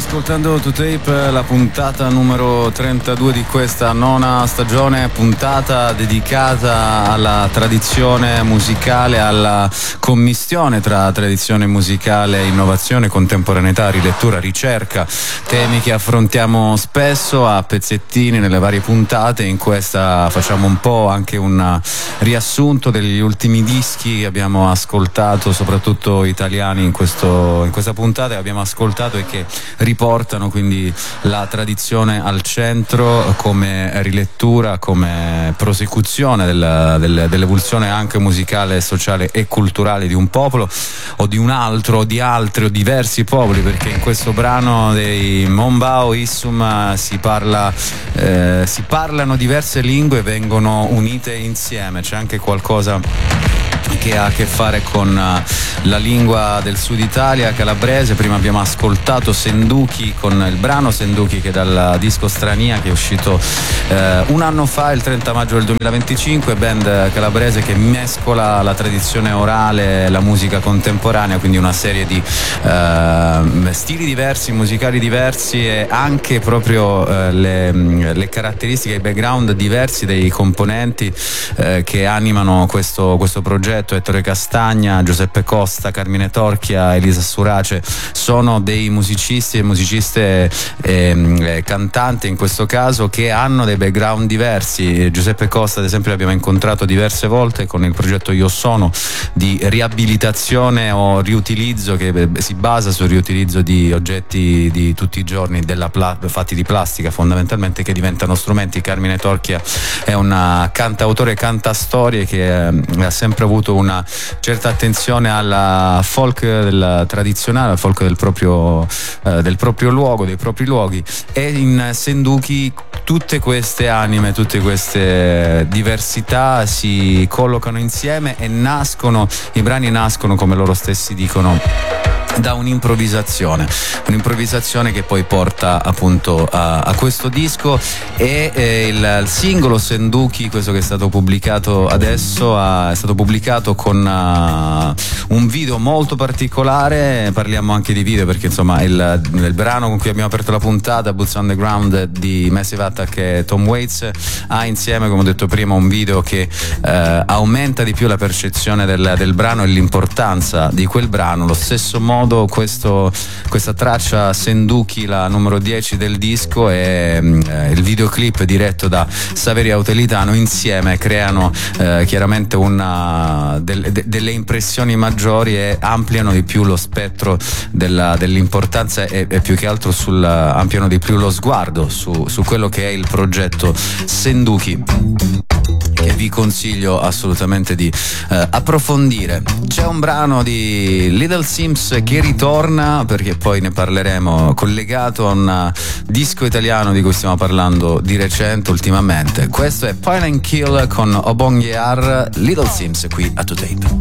ascoltando To Tape, la puntata numero 32 di questa nona stagione, puntata dedicata alla tradizione musicale, alla commistione tra tradizione musicale, innovazione, contemporaneità, rilettura, ricerca, temi che affrontiamo spesso a pezzettini nelle varie puntate. In questa facciamo un po' anche un riassunto degli ultimi dischi che abbiamo ascoltato, soprattutto italiani in questa puntata, che abbiamo ascoltato e che riportano quindi la tradizione al centro come rilettura, come prosecuzione dell'evoluzione anche musicale, sociale e culturale di un popolo o di un altro o di altri o diversi popoli, perché in questo brano dei Mombao Issum si parlano diverse lingue, vengono unite insieme. C'è anche qualcosa che ha a che fare con la lingua del sud Italia, calabrese. Prima abbiamo ascoltato Senduki con il brano Senduki, che è dal disco Strania, che è uscito un anno fa, il 30 maggio del 2025, band calabrese che mescola la tradizione orale e la musica contemporanea, quindi una serie di stili diversi, musicali diversi e anche proprio le caratteristiche, i background diversi dei componenti che animano questo progetto. Ettore Castagna, Giuseppe Costa, Carmine Torchia, Elisa Surace sono dei musicisti e musiciste cantanti in questo caso, che hanno dei background diversi. Giuseppe Costa ad esempio l'abbiamo incontrato diverse volte con il progetto Io Sono, di riabilitazione o riutilizzo, che si basa sul riutilizzo di oggetti di tutti i giorni fatti di plastica fondamentalmente, che diventano strumenti. Carmine Torchia è una cantautore, cantastorie, che ha sempre avuto una certa attenzione alla folk tradizionale, al folk del proprio luogo, dei propri luoghi. E in Senduki tutte queste anime, tutte queste diversità si collocano insieme e i brani nascono, come loro stessi dicono, da un'improvvisazione che poi porta appunto a questo disco. E il singolo Senduki, questo che è stato pubblicato adesso, è stato pubblicato con un video molto particolare. Parliamo anche di video perché insomma il brano con cui abbiamo aperto la puntata, Boots on the Ground di Massive Attack e Tom Waits, ha insieme, come ho detto prima, un video che aumenta di più la percezione del brano e l'importanza di quel brano. Lo stesso modo questa traccia Senduki, la numero 10 del disco, e il videoclip diretto da Saverio Autelitano insieme creano chiaramente delle impressioni maggiori e ampliano di più lo spettro dell'importanza e più che altro ampliano di più lo sguardo su quello che è il progetto Senduki, che vi consiglio assolutamente di approfondire. C'è un brano di Little Sims che ritorna, perché poi ne parleremo, collegato a un disco italiano di cui stiamo parlando di recente, ultimamente. Questo è Pine and Kill con Obong Yar, Little Sims qui a To Tape.